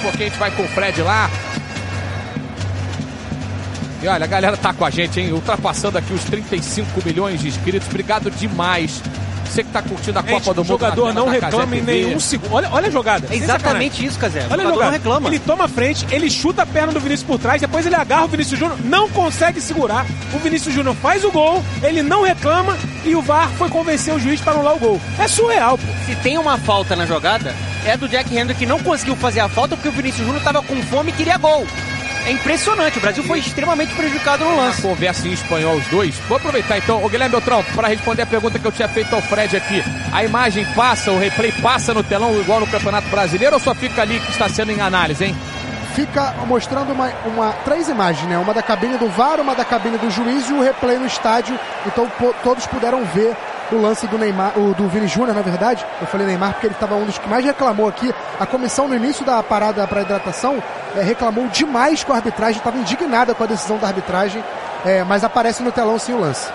pouquinho a gente vai com o Fred lá. E olha, a galera tá com a gente, hein? Ultrapassando aqui os 35 milhões de inscritos. Obrigado demais. Você que tá curtindo a Copa do Mundo. O jogador não reclama em nenhum segundo. Olha a jogada. É exatamente isso, Cazé. Olha a jogada. Não reclama. Ele toma a frente, ele chuta a perna do Vinícius por trás, depois ele agarra o Vinícius Júnior, não consegue segurar. O Vinícius Júnior faz o gol, ele não reclama e o VAR foi convencer o juiz para anular o gol. É surreal, pô. Se tem uma falta na jogada, é do Jack Henry, que não conseguiu fazer a falta porque o Vinícius Júnior tava com fome e queria gol. É impressionante, o Brasil foi extremamente prejudicado no lance. Conversa em espanhol os dois. Vou aproveitar então, o Guilherme Beltrão, para responder a pergunta que eu tinha feito ao Fred aqui. A imagem passa, o replay passa no telão igual no Campeonato Brasileiro ou só fica ali que está sendo em análise, hein? Fica mostrando três imagens, né? Uma da cabine do VAR, uma da cabine do juiz e o replay no estádio. Então todos puderam ver o lance do Neymar, do Vini Júnior, na verdade. Eu falei Neymar porque ele estava um dos que mais reclamou aqui. A comissão no início da parada para hidratação reclamou demais com a arbitragem, estava indignada com a decisão da arbitragem, mas aparece no telão sim o lance.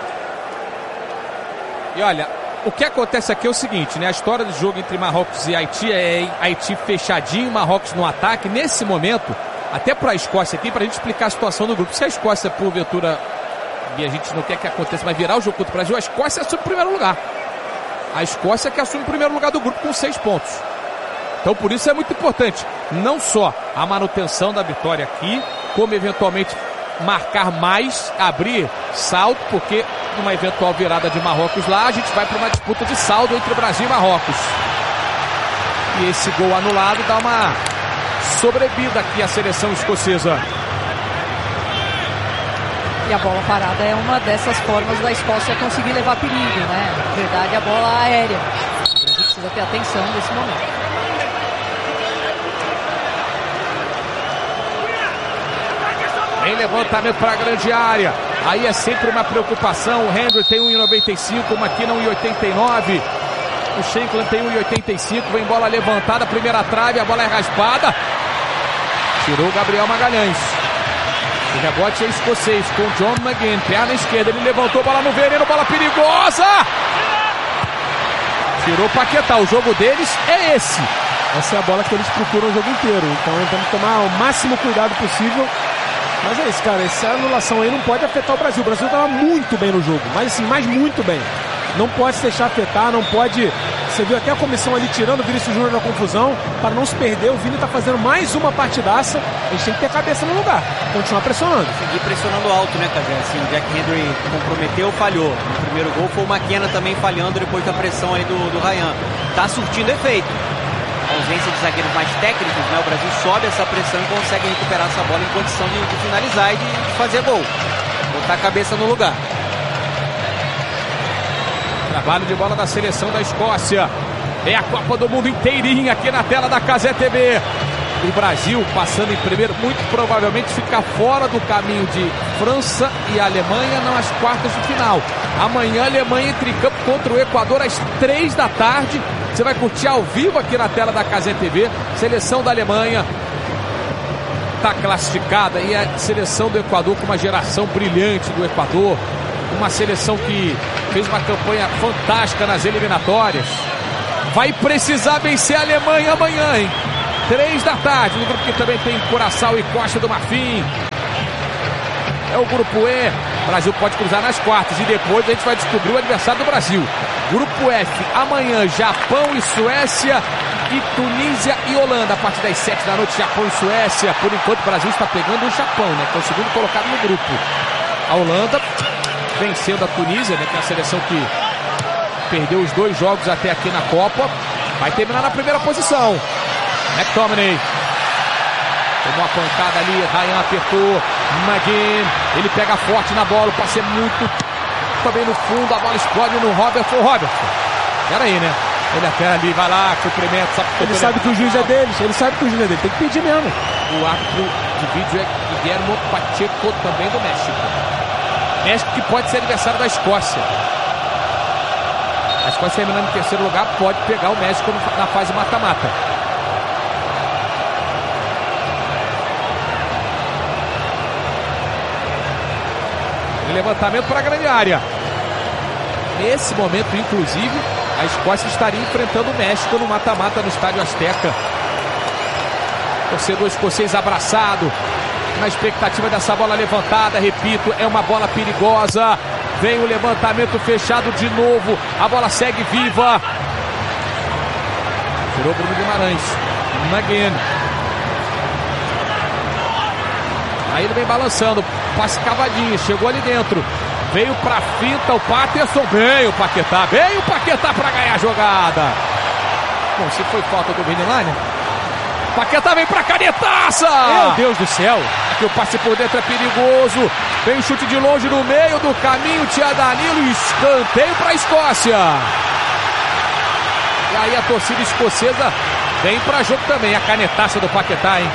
E olha, o que acontece aqui é o seguinte, né? A história do jogo entre Marrocos e Haiti é Haiti fechadinho, Marrocos no ataque. Nesse momento, até para a Escócia aqui, para a gente explicar a situação do grupo. Se a Escócia, porventura, e a gente não quer que aconteça, vai virar o jogo contra o Brasil, a Escócia assume o primeiro lugar. A Escócia que assume o primeiro lugar do grupo com 6 pontos. Então por isso é muito importante, não só a manutenção da vitória aqui, como eventualmente marcar mais, abrir saldo, porque numa eventual virada de Marrocos lá, a gente vai para uma disputa de saldo entre Brasil e Marrocos. E esse gol anulado dá uma sobrevida aqui à seleção escocesa. E a bola parada é uma dessas formas da Escócia conseguir levar perigo, né? Na verdade, a bola aérea. O Brasil precisa ter atenção nesse momento. Em levantamento para a grande área. Aí é sempre uma preocupação. O Henry tem 1,95, o McKinnon 1,89. O Shankland tem 1,85. Vem bola levantada, primeira trave, a bola é raspada. Tirou o Gabriel Magalhães. O rebote é escocês com o John McGinn, perna esquerda, ele levantou, bola no veneno, bola perigosa! Tirou o Paquetá, o jogo deles é esse. Essa é a bola que eles procuram o jogo inteiro, então temos que tomar o máximo cuidado possível. Mas é isso, cara, essa anulação aí não pode afetar o Brasil. O Brasil estava muito bem no jogo, mas muito bem. Não pode se deixar afetar, não pode... Você viu até a comissão ali tirando o Vinícius Júnior da confusão, para não se perder. O Vini tá fazendo mais uma partidaça. A gente tem que ter a cabeça no lugar, continuar pressionando. Seguir pressionando alto, né, Cazé? Assim, o Jack Henry comprometeu, falhou. No primeiro gol foi o McKenna também falhando depois da pressão aí do Ryan. Tá surtindo efeito. A ausência de zagueiros mais técnicos, né? O Brasil sobe essa pressão e consegue recuperar essa bola em condição de finalizar e de fazer gol. Botar a cabeça no lugar. Trabalho de bola da seleção da Escócia. É a Copa do Mundo inteirinha aqui na tela da Cazé TV. O Brasil, passando em primeiro, muito provavelmente fica fora do caminho de França e Alemanha nas quartas de final. Amanhã, Alemanha entra em campo contra o Equador às 3 da tarde. Você vai curtir ao vivo aqui na tela da Cazé TV. Seleção da Alemanha está classificada e a seleção do Equador com uma geração brilhante do Equador. Uma seleção que fez uma campanha fantástica nas eliminatórias. Vai precisar vencer a Alemanha amanhã, hein? 3 da tarde, no grupo que também tem Curaçao e Costa do Marfim. É o grupo E. O Brasil pode cruzar nas quartas e depois a gente vai descobrir o adversário do Brasil. Grupo F, amanhã Japão e Suécia e Tunísia e Holanda. A partir das 7 da noite, Japão e Suécia. Por enquanto o Brasil está pegando o Japão, né? Que é o segundo colocado no grupo. A Holanda vencendo a Tunísia, né? Que é a seleção que perdeu os 2 jogos até aqui na Copa. Vai terminar na primeira posição. McTominay tomou uma pancada ali, Ryan apertou, McGinn, ele pega forte na bola, o passe é muito também no fundo, a bola explode no Robertson. Pera aí, né? Ele até ali, vai lá, cumprimenta, ele sabe que o juiz é deles, tem que pedir mesmo. O árbitro de vídeo é Guillermo Pacheco, também do México. México que pode ser adversário da Escócia. A Escócia terminando em terceiro lugar pode pegar o México na fase mata-mata. Levantamento para a grande área. Nesse momento, inclusive, a Escócia estaria enfrentando o México no mata-mata no Estádio Azteca. Torcedor escocês abraçado, na expectativa dessa bola levantada. Repito, é uma bola perigosa. Vem o levantamento fechado de novo. A bola segue viva. Tirou Bruno Guimarães. McGinn. Aí ele vem balançando. Passe cavadinho. Chegou ali dentro. Veio pra finta o Patterson. Bem o Paquetá. Bem o Paquetá pra ganhar a jogada. Bom, se foi falta do Vinilane. Paquetá vem pra canetaça. Meu Deus do céu. Aqui o passe por dentro é perigoso. Vem o chute de longe no meio do caminho. Tia Danilo. Escanteio pra Escócia. E aí a torcida escocesa vem pra jogo também. A canetaça do Paquetá, hein?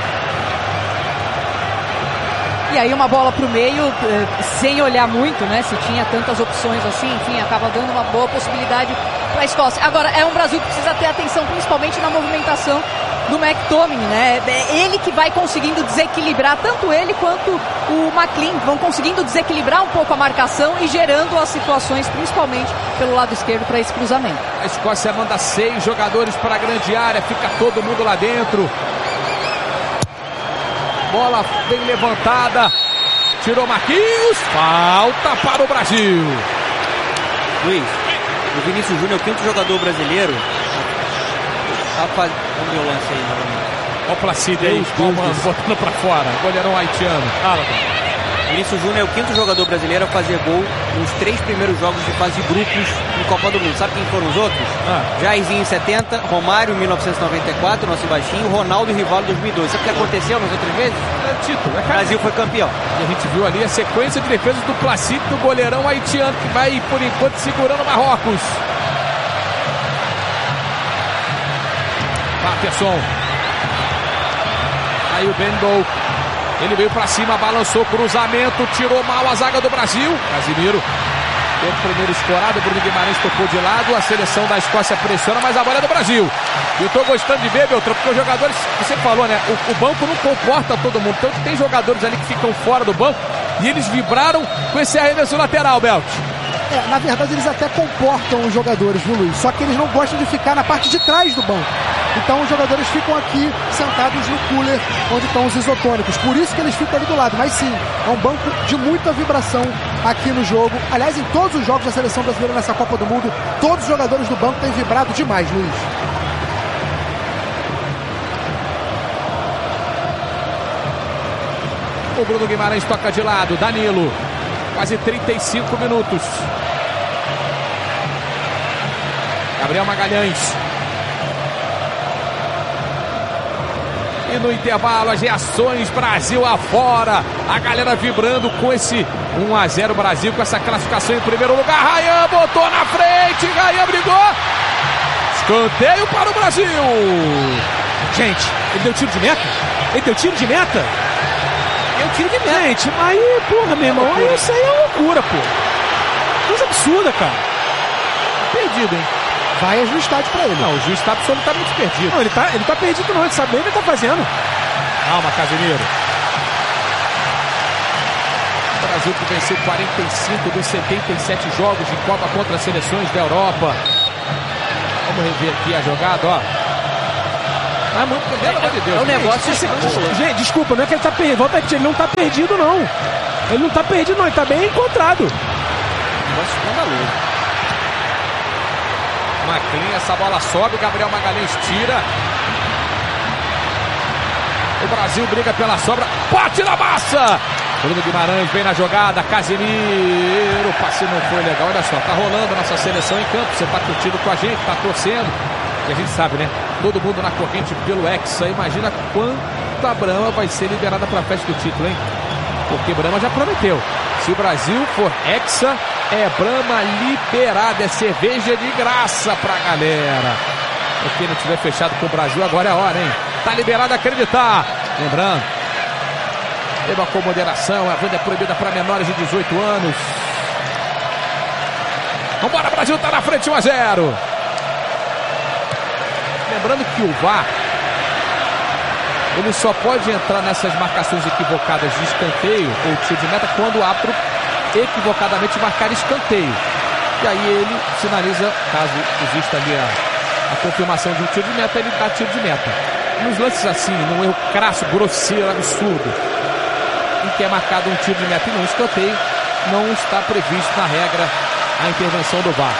E aí uma bola pro meio, sem olhar muito, né? Se tinha tantas opções assim, enfim, acaba dando uma boa possibilidade para a Escócia. Agora, é um Brasil que precisa ter atenção, principalmente na movimentação do McTominay, né? É ele que vai conseguindo desequilibrar, tanto ele quanto o McLean, vão conseguindo desequilibrar um pouco a marcação e gerando as situações, principalmente pelo lado esquerdo, para esse cruzamento. A Escócia manda 6 jogadores para a grande área, fica todo mundo lá dentro. Bola bem levantada. Tirou Marquinhos. Falta para o Brasil. Luiz, o Vinícius Júnior, o 5º jogador brasileiro. Vamos ver o lance aí novamente. Olha o Placide aí, botando para fora. Goleirão haitiano. Vinícius Júnior é o 5º jogador brasileiro a fazer gol nos 3 primeiros jogos de fase de grupos no Copa do Mundo. Sabe quem foram os outros? Jairzinho em 70, Romário em 1994, nosso baixinho, Ronaldo e Rivaldo em 2002. Sabe o que aconteceu nas outras vezes? Título. O Brasil foi campeão. E a gente viu ali a sequência de defesas do Placide, do goleirão haitiano, que vai, por enquanto, segurando Marrocos. Patterson. Aí o Bendou. Ele veio pra cima, balançou, cruzamento, tirou mal a zaga do Brasil. Casimiro deu o primeiro escorado, Bruno Guimarães tocou de lado, a seleção da Escócia pressiona, mas a bola é do Brasil. E eu tô gostando de ver, Beltrão, porque os jogadores, você falou, né, o banco não comporta todo mundo, então tem jogadores ali que ficam fora do banco e eles vibraram com esse arremesso lateral, Belt. Na verdade eles até comportam os jogadores, viu, Luiz? Só que eles não gostam de ficar na parte de trás do banco. Então os jogadores ficam aqui sentados no cooler onde estão os isotônicos. Por isso que eles ficam ali do lado. Mas sim, é um banco de muita vibração aqui no jogo. Aliás, em todos os jogos da seleção brasileira nessa Copa do Mundo, todos os jogadores do banco têm vibrado demais, Luiz. O Bruno Guimarães toca de lado, Danilo. Quase 35 minutos. Gabriel Magalhães. E no intervalo, as reações, Brasil afora. A galera vibrando com esse 1-0 Brasil, com essa classificação em primeiro lugar. Rayan botou na frente, Rayan brigou. Escanteio para o Brasil. Gente, ele deu tiro de meta? Ele deu tiro de meta? Deu tiro de meta. Gente, aí, porra, meu irmão, aí isso aí é loucura, pô. Coisa absurda, cara. Perdido, hein? Vaias no estádio pra ele. Não, o juiz está absolutamente perdido. Não, ele tá perdido não, ele sabe bem o que ele tá fazendo. Calma, Casemiro. O Brasil que venceu 45 dos 77 jogos de Copa contra as seleções da Europa. Vamos rever aqui a jogada, ó. Mas muito, pelo amor de Deus. É um negócio... Gente, desculpa, não é que ele tá perdido. Volta aqui, ele não tá perdido, não. Ele não tá perdido, não. Ele tá bem encontrado. Negócio escandaloso. McLean, essa bola sobe, Gabriel Magalhães tira. O Brasil briga pela sobra, bate na massa. Bruno Guimarães vem na jogada, Casemiro, o passe não foi legal. Olha só, tá rolando a nossa seleção em campo. Você tá curtindo com a gente, tá torcendo. E a gente sabe, né? Todo mundo na corrente pelo Hexa. Imagina quanta Brahma vai ser liberada pra festa do título, hein? Porque Brahma já prometeu. Se o Brasil for Hexa, é Brahma liberada, é cerveja de graça pra galera. Se quem não tiver fechado com o Brasil, agora é a hora, hein? Tá liberado a acreditar. Lembrando, beba com moderação, a venda é proibida para menores de 18 anos. Vambora, Brasil tá na frente 1-0. Lembrando que o VAR, ele só pode entrar nessas marcações equivocadas de escanteio ou tiro de meta quando o árbitro equivocadamente marcar escanteio. E aí ele sinaliza, caso exista ali a confirmação de um tiro de meta, ele dá tiro de meta. nos lances assim, num erro crasso, grosseiro, absurdo, em que é marcado um tiro de meta e não escanteio, não está previsto na regra a intervenção do VAR.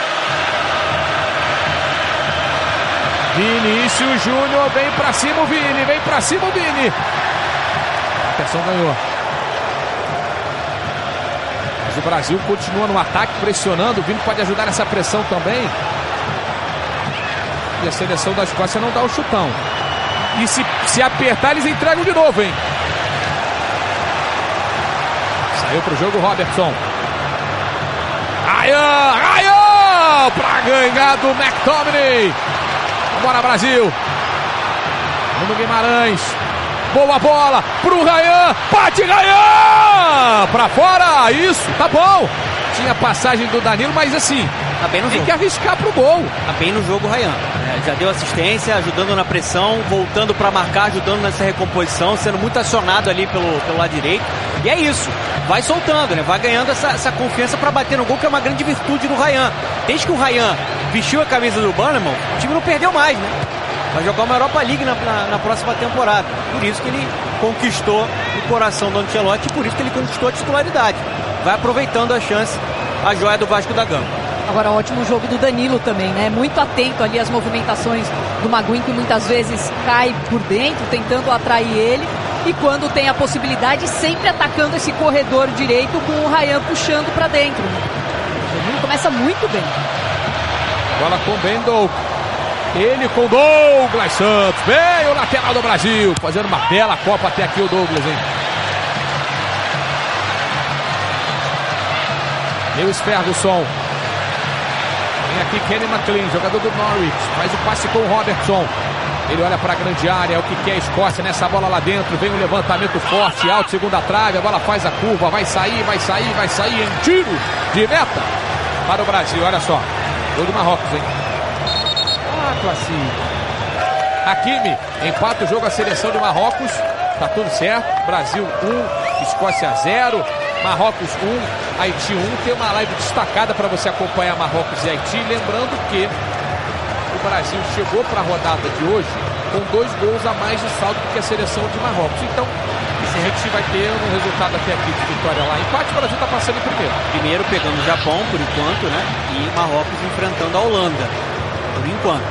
Vinícius Júnior, vem pra cima o Vini, vem pra cima o Vini. A atenção ganhou. Mas o Brasil continua no ataque, pressionando. O Vini pode ajudar nessa pressão também. E a seleção da Escócia não dá o chutão. E se apertar, eles entregam de novo, hein? Saiu pro jogo Robertson. Ryan pra ganhar do McTominay. Bora, Brasil. Bruno Guimarães. Boa bola pro Ryan. Bate, Ryan! Pra fora. Isso, tá bom. Tinha passagem do Danilo, mas assim, tá bem no tem jogo. Que arriscar pro gol. Tá bem no jogo o Ryan. Já deu assistência, ajudando na pressão, voltando pra marcar, ajudando nessa recomposição, sendo muito acionado ali pelo lado direito. E é isso. Vai soltando, né? Vai ganhando essa confiança pra bater no gol, que é uma grande virtude do Ryan. Desde que o Ryan vestiu a camisa do Bournemouth, o time não perdeu mais, né? Vai jogar uma Europa League na próxima temporada. Por isso que ele conquistou o coração do Ancelotti e por isso que ele conquistou a titularidade. Vai aproveitando a chance, a joia do Vasco da Gama. Agora, ótimo jogo do Danilo também, né? Muito atento ali às movimentações do Maguinho, que muitas vezes cai por dentro, tentando atrair ele. E quando tem a possibilidade, sempre atacando esse corredor direito com o Ryan puxando para dentro. O Danilo começa muito bem. Bola com Bendel. Ele com Douglas Santos. Veio o lateral do Brasil. Fazendo uma bela Copa até aqui o Douglas, hein? Lewis Ferguson. Vem aqui Kenny McLean, jogador do Norwich. Faz o passe com o Robertson. Ele olha para a grande área, é o que quer a Escócia nessa bola lá dentro. Vem um levantamento forte, alto, segunda trave. A bola faz a curva, vai sair. Em tiro de meta para o Brasil. Olha só, gol do Marrocos, hein? Classinho. Hakimi empata o jogo, a seleção de Marrocos. Tá tudo certo. Brasil 1, Escócia 0. Marrocos 1, Haiti 1. Tem uma live destacada para você acompanhar Marrocos e Haiti. Lembrando que o Brasil chegou para a rodada de hoje com 2 gols a mais de saldo do que a seleção de Marrocos. Então, a gente vai ter um resultado até aqui de vitória lá. Empate, o Brasil está passando em primeiro. Primeiro pegando o Japão, por enquanto, né? E Marrocos enfrentando a Holanda, por enquanto.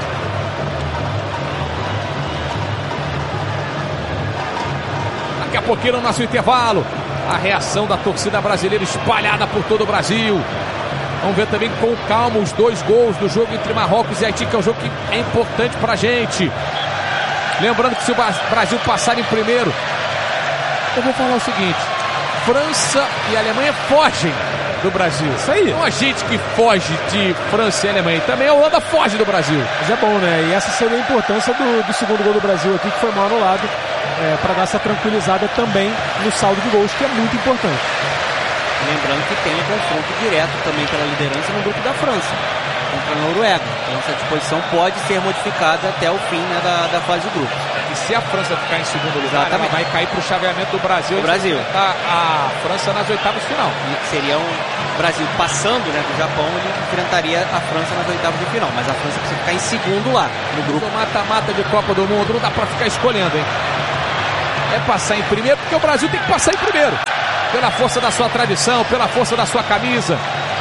Daqui a pouquinho no nosso intervalo, a reação da torcida brasileira espalhada por todo o Brasil. Vamos ver também com calma os 2 gols do jogo entre Marrocos e Haiti, que é um jogo que é importante pra gente. Lembrando que se o Brasil passar em primeiro, eu vou falar o seguinte: França e Alemanha fogem do Brasil. Isso aí. Não a gente que foge de França e Alemanha, também a Holanda foge do Brasil. Mas é bom, né? E essa seria a importância do segundo gol do Brasil aqui, que foi mal anulado, para dar essa tranquilizada também no saldo de gols, que é muito importante. Lembrando que tem um confronto direto também pela liderança no grupo da França contra a Noruega. Então essa disposição pode ser modificada até o fim, né, da fase de grupo. E se a França ficar em segundo lugar, ela vai cair para o chaveamento do Brasil. A França nas oitavas de final. E seria um Brasil passando, né, do Japão, ele enfrentaria a França nas oitavas de final. Mas a França precisa ficar em segundo lá no grupo. O mata-mata de Copa do Mundo não dá para ficar escolhendo, hein? É passar em primeiro, porque o Brasil tem que passar em primeiro. Pela força da sua tradição, pela força da sua camisa.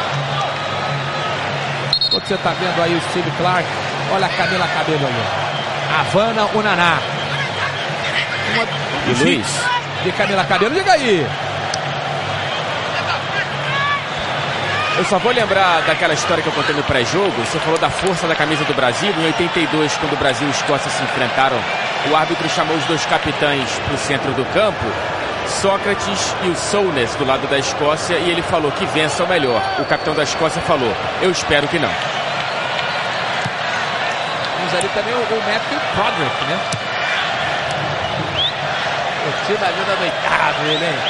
Quando você está vendo aí o Steve Clark, olha a Camila Cabello ali. Havana Unaná. E Luiz? De Camila Cabello, diga aí. Eu só vou lembrar daquela história que eu contei no pré-jogo. Você falou da força da camisa do Brasil. Em 82, quando o Brasil e a Escócia se enfrentaram, o árbitro chamou os 2 capitães para o centro do campo, Sócrates e o Souness do lado da Escócia, e ele falou que vença o melhor. O capitão da Escócia falou: eu espero que não. Temos ali também o Matthew Broderick, né? O time ali da noitada, ele, hein?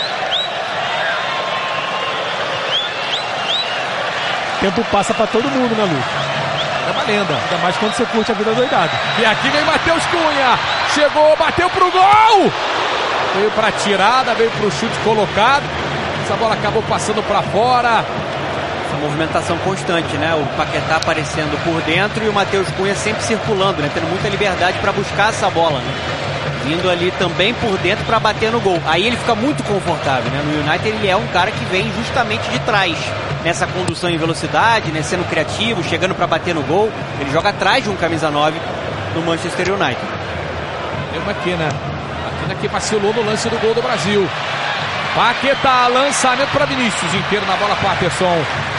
Tempo passa pra todo mundo, né, Lu? É uma lenda. Ainda mais quando você curte a vida doidada. E aqui vem Matheus Cunha. Chegou, bateu pro gol! Veio pra tirada, veio pro chute colocado. Essa bola acabou passando pra fora. Essa movimentação constante, né? O Paquetá aparecendo por dentro e o Matheus Cunha sempre circulando, né? Tendo muita liberdade para buscar essa bola, né? vindo ali também por dentro para bater no gol. Aí ele fica muito confortável, né? No United ele é um cara que vem justamente de trás, nessa condução em velocidade, né? Sendo criativo, chegando para bater no gol. Ele joga atrás de um camisa 9 no Manchester United. Tem uma McKenna. McKenna que vacilou no lance do gol do Brasil. Paquetá, lançamento para Vinícius, inteiro na bola, Patterson.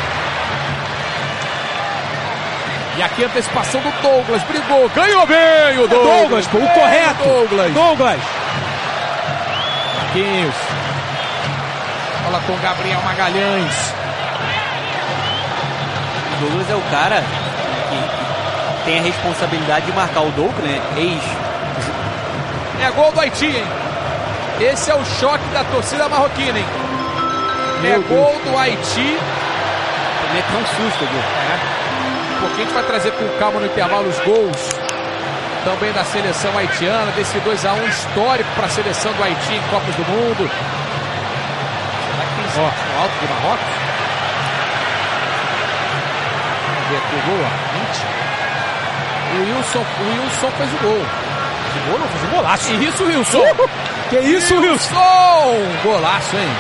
E aqui a antecipação do Douglas, brigou, ganhou bem o Douglas. O correto. Douglas. Marquinhos. Bola com Gabriel Magalhães. O Douglas é o cara que tem a responsabilidade de marcar o Douglas, né? É gol do Haiti, hein? Esse é o choque da torcida marroquina, hein? Gol do Haiti. Também é um susto, viu? Um pouquinho a gente vai trazer com calma no intervalo os gols também da seleção haitiana, desse 2-1 histórico para a seleção do Haiti em Copas do Mundo. Será que tem no alto de Marrocos? Vamos ver aqui o gol, ó. O Wilson fez o gol. O gol não fez um golaço. Isso, Wilson! Que isso, Wilson? Golaço, hein?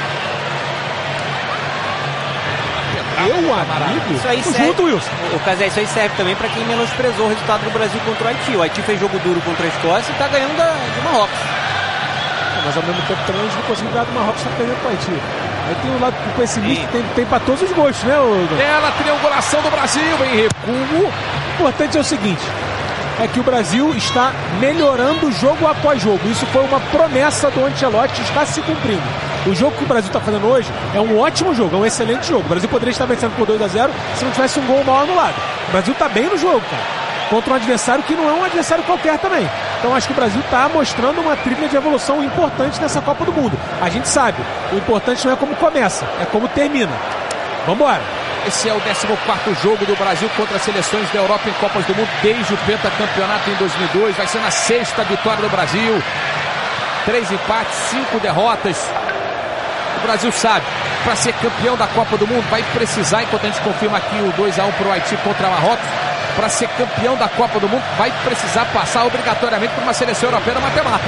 Meu amigo, isso aí serve, junto, Wilson. O Casé, isso aí serve também para quem menosprezou o resultado do Brasil contra o Haiti. O Haiti fez jogo duro contra a Escócia e tá ganhando de Marrocos. Mas ao mesmo tempo também a gente não conseguiu ganhar do Marrocos, tá perdendo com o Haiti. Aí tem um lado pessimista, tem para todos os gostos, né? Ela triangulação do Brasil em recuo. O importante é o seguinte, é que o Brasil está melhorando jogo após jogo. Isso foi uma promessa do Ancelotti, está se cumprindo. O jogo que o Brasil está fazendo hoje é um ótimo jogo, é um excelente jogo. O Brasil poderia estar vencendo por 2-0 se não tivesse um gol mal anulado. O Brasil está bem no jogo, cara. Contra um adversário que não é um adversário qualquer também. Então acho que o Brasil está mostrando uma trilha de evolução importante nessa Copa do Mundo. A gente sabe, o importante não é como começa, é como termina. Vambora! Esse é o 14º jogo do Brasil contra as seleções da Europa em Copas do Mundo desde o pentacampeonato em 2002. Vai ser na 6ª vitória do Brasil. 3 empates, 5 derrotas. O Brasil sabe, para ser campeão da Copa do Mundo vai precisar, enquanto a gente confirma aqui o 2-1 para o Haiti contra Marrocos, para ser campeão da Copa do Mundo vai precisar passar obrigatoriamente por uma seleção europeia mata-mata.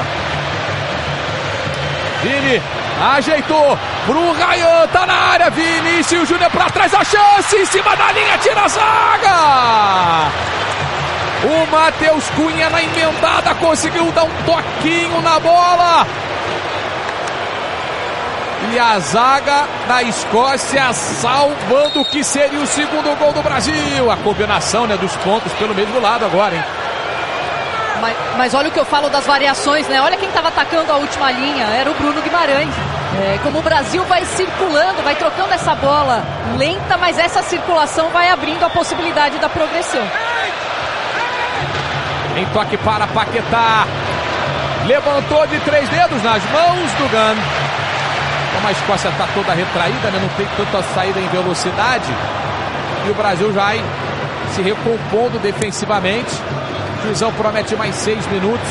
Vini ajeitou pro Ryan, tá na área, Vinícius Júnior pra trás, a chance, em cima da linha, tira a zaga! O Matheus Cunha na emendada conseguiu dar um toquinho na bola. E a zaga da Escócia salvando o que seria o segundo gol do Brasil. A combinação, né, dos pontos pelo mesmo lado agora, hein? Mas olha o que eu falo das variações, né? Olha quem estava atacando a última linha, era o Bruno Guimarães. Como o Brasil vai circulando, vai trocando essa bola lenta, mas essa circulação vai abrindo a possibilidade da progressão. Em toque para Paquetá. Levantou de 3 dedos nas mãos do Gunn. Como a Escócia está toda retraída, né? Não tem tanta saída em velocidade. E o Brasil já vai se recompondo defensivamente. O juizão promete mais 6 minutos.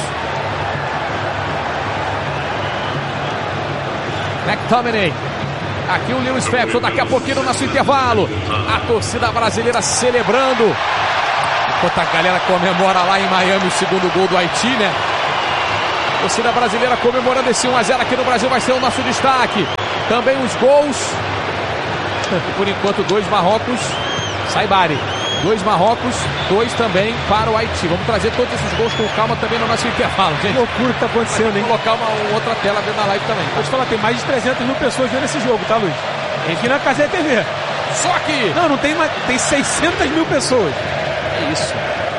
McTominay. Aqui o Lewis Faxon, daqui a pouquinho no nosso intervalo. A torcida brasileira celebrando. Enquanto a galera comemora lá em Miami o segundo gol do Haiti, né? A torcida brasileira comemorando esse 1-0 aqui no Brasil vai ser o nosso destaque. Também os gols. E por enquanto 2 Marrocos. Saibari. 2 Marrocos, 2 também para o Haiti. Vamos trazer todos esses gols com calma também no nosso intervalo, gente. Que loucura que tá acontecendo, hein? Vou colocar uma outra tela dentro da live também. Vou te falar, tem mais de 300 mil pessoas vendo esse jogo, tá, Luiz? Aqui na Casé TV. Só que... Não tem mais, tem 600 mil pessoas. É isso.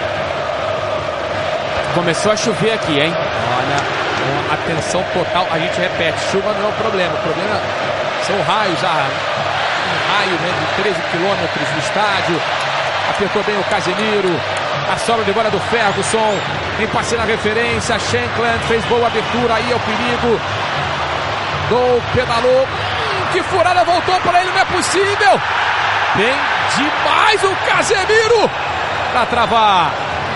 Começou a chover aqui, hein? Olha, atenção total. A gente repete, chuva não é o problema. O problema são raios. Um raio, né, de 13 quilômetros do estádio. Apertou bem o Casemiro. A sobra de bola do Ferguson. Tem passe na referência. Shankland fez boa abertura. Aí é o perigo. Gol, pedalou. Que furada, voltou para ele. Não é possível. Bem demais o Casemiro para travar.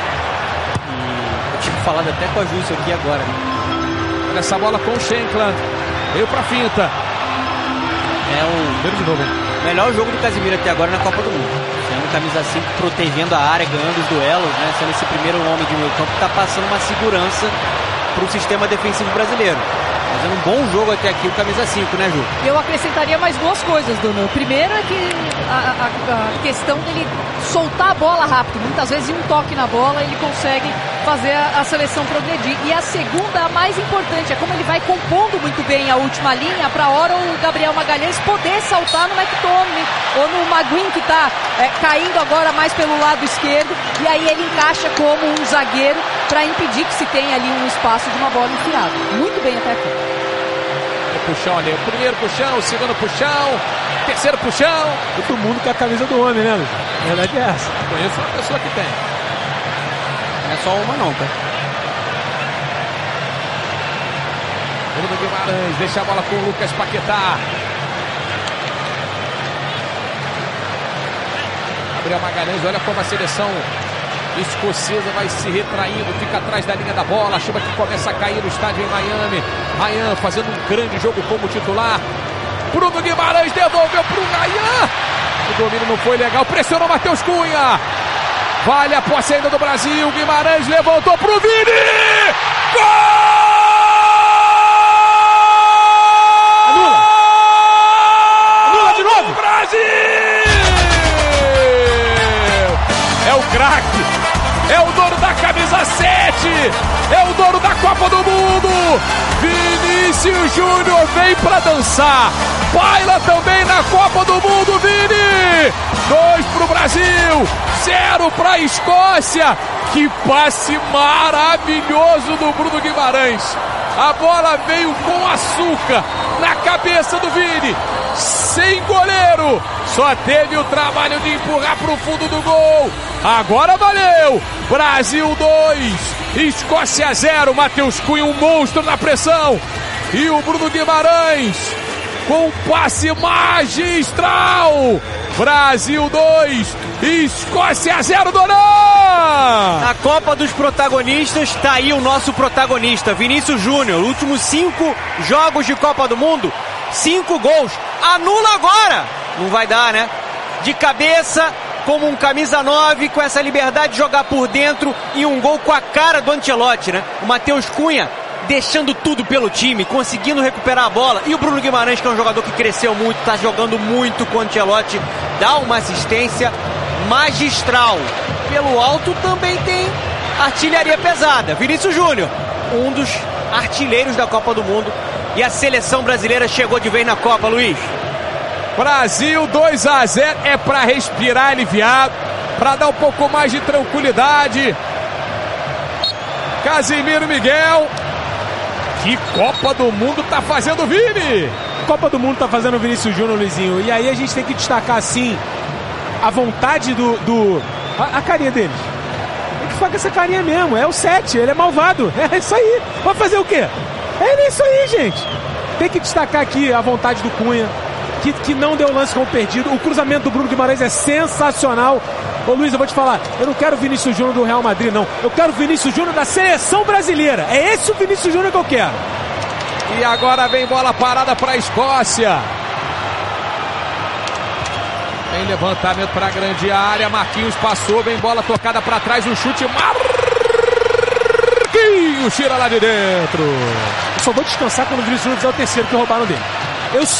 Eu tinha falado até com a Júcio aqui agora. Olha essa bola com o Shankland. Veio para finta. É o melhor jogo do Casemiro até agora na Copa do Mundo. Sendo camisa 5, protegendo a área, ganhando os duelos, né? Sendo esse primeiro homem de meio campo que está passando uma segurança para o sistema defensivo brasileiro. Fazendo um bom jogo até aqui o camisa 5, né, Ju? Eu acrescentaria mais duas coisas, Bruno. Primeiro é que a questão dele soltar a bola rápido. Muitas vezes em um toque na bola ele consegue fazer a seleção progredir. E a segunda, a mais importante, é como ele vai compondo muito bem a última linha para a hora o Gabriel Magalhães poder saltar no McTominay ou no Maguinho, que está caindo agora mais pelo lado esquerdo, e aí ele encaixa como um zagueiro para impedir que se tenha ali um espaço de uma bola enfiada. Muito bem até aqui. Puxão ali, o primeiro puxão, o segundo puxão, terceiro puxão. Todo mundo quer a camisa do homem, né, Luiz? A verdade é essa. Conheço uma pessoa que tem. Não é só uma não, tá? Bruno Guimarães deixa a bola com o Lucas Paquetá. Gabriel Magalhães, olha como a seleção escocesa vai se retraindo, fica atrás da linha da bola, a chuva que começa a cair no estádio em Miami. Ryan fazendo um grande jogo como titular. Bruno Guimarães devolveu para o Ryan. O domínio não foi legal, pressionou Matheus Cunha. Vale a posse ainda do Brasil. Guimarães levantou para o Vini. Gol! Anula de novo! Brasil! É o craque, é o dono da camisa 7, é o dono da Copa do Mundo. Vinícius Júnior vem pra dançar, baila também na Copa do Mundo, Vini. 2 pro Brasil, 0 pra Escócia. Que passe maravilhoso do Bruno Guimarães. A bola veio com açúcar na cabeça do Vini, sem goleiro, só teve o trabalho de empurrar para o fundo do gol. Agora valeu! Brasil 2, Escócia 0. Matheus Cunha, um monstro na pressão, e o Bruno Guimarães com um passe magistral. Brasil 2, Escócia 0, Donan! Na Copa dos Protagonistas, tá aí o nosso protagonista, Vinícius Júnior. Últimos 5 jogos de Copa do Mundo, 5 gols. Anula agora! Não vai dar, né? De cabeça, como um camisa 9, com essa liberdade de jogar por dentro, e um gol com a cara do Ancelotti, né? O Matheus Cunha deixando tudo pelo time, conseguindo recuperar a bola. E o Bruno Guimarães, que é um jogador que cresceu muito, tá jogando muito com o Ancelotti, dá uma assistência magistral. Pelo alto também tem artilharia pesada. Vinícius Júnior, um dos artilheiros da Copa do Mundo. E a seleção brasileira chegou de vez na Copa, Luiz. Brasil 2-0, é para respirar aliviado, para dar um pouco mais de tranquilidade. Casimiro Miguel, que Copa do Mundo tá fazendo o Vini? Copa do Mundo tá fazendo o Vinícius Júnior, Luizinho. E aí a gente tem que destacar, assim, a vontade a carinha deles. Tem que ficar com essa carinha mesmo. É o 7, ele é malvado. É isso aí. Vai fazer o quê? É isso aí, gente. Tem que destacar aqui a vontade do Cunha, que não deu lance como perdido. O cruzamento do Bruno Guimarães é sensacional. Ô Luiz, eu vou te falar, eu não quero o Vinícius Júnior do Real Madrid, não. Eu quero o Vinícius Júnior da seleção brasileira. É esse o Vinícius Júnior que eu quero. E agora vem bola parada para a Escócia. Vem levantamento para a grande área. Marquinhos passou, vem bola tocada para trás. Um chute. Marquinhos tira lá de dentro. Eu só vou descansar quando o Vinícius Júnior fizer o terceiro que roubaram dele. Eu